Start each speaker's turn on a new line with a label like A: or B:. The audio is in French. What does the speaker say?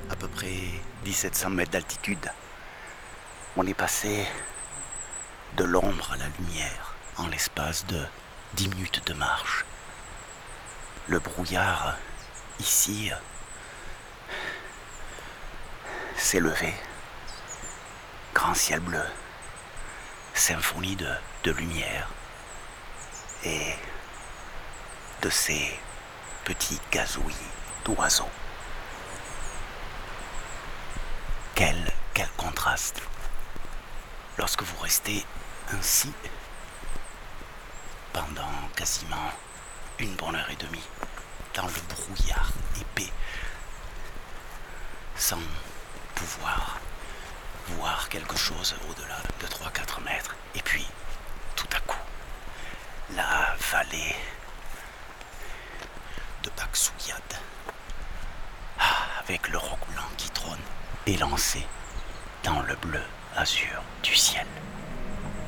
A: à peu près 1700 mètres d'altitude. On est passé de l'ombre à la lumière en l'espace de 10 minutes de marche. Le brouillard, ici, s'est levé. Grand ciel bleu, symphonie de lumière et de ces petits gazouillis d'oiseaux. Quel contraste lorsque vous restez ainsi pendant quasiment une bonne heure et demie dans le brouillard épais sans pouvoir voir quelque chose au-delà de 3-4 mètres. Et puis, tout à coup, la vallée de Baksouyad, avec le roc blanc qui trône, élancé dans le bleu azur du ciel.